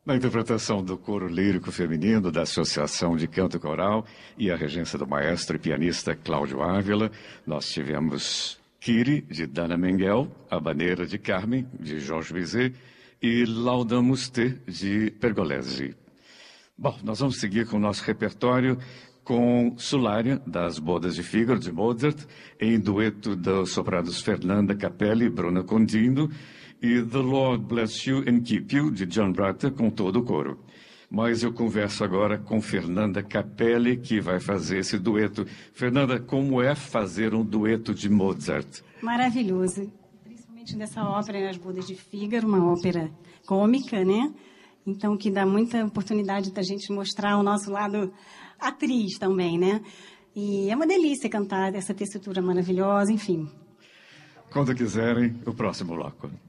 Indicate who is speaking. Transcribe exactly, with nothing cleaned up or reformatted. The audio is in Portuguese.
Speaker 1: Na interpretação do coro lírico feminino da Associação de Canto Coral e a regência do maestro e pianista Cláudio Ávila, nós tivemos Kyrie, de Dana Mengel, Habanera de Carmen, de Jorge Bizet, e Laudamos Te, de Pergolesi. Bom, nós vamos seguir com o nosso repertório com Sulária, das Bodas de Fígaro, de Mozart, em dueto dos sopranos Fernanda Capelli e Bruna Condino, e The Lord Bless You and Keep You, de John Rutter, com todo o coro. Mas eu converso agora com Fernanda Capelli, que vai fazer esse dueto. Fernanda, como é fazer um dueto de Mozart?
Speaker 2: Maravilhoso. Principalmente nessa ópera, As Bodas de Fígaro, uma ópera cômica, né? Então, que dá muita oportunidade da gente mostrar o nosso lado atriz também, né? E é uma delícia cantar essa tessitura maravilhosa, enfim.
Speaker 1: Quando quiserem, o próximo bloco.